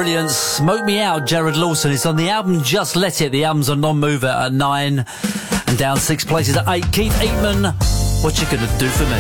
brilliant. Smoke Me Out, Jared Lawson. It's on the album Just Let It. The album's a non-mover at 9 and down 6 places at 8. Keith Eatman, What You Gonna Do For Me?